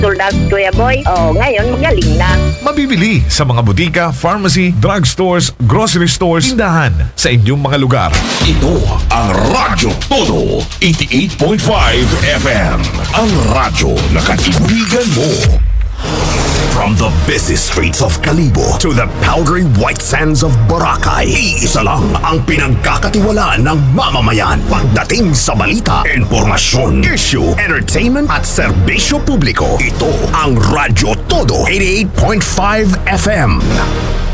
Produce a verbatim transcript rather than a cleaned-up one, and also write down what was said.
capsule na, Kuya Boy. Oh, ngayon magaling na. Mabibili sa mga butika, pharmacy, drugstores, grocery stores, tindahan sa inyong mga lugar. Ito ang Radyo Todo eighty-eight point five F M. Ang radyo na kaibigan mo. From the busy streets of Kalibo to the powdery white sands of Boracay, iisa lang ang pinagkakatiwalaan ng mamamayan pagdating sa balita, informasyon, issue, entertainment at serbisyo publiko. Ito ang Radyo Todo eighty-eight point five F M.